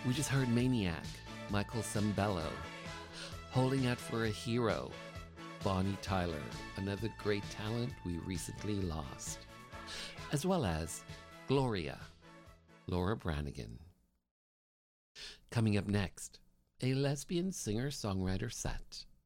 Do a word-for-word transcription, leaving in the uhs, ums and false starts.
We just heard Maniac, Michael Sembello. Holding Out for a Hero, Bonnie Tyler, another great talent we recently lost. As well as Gloria, Laura Branigan. Coming up next, a lesbian singer-songwriter set.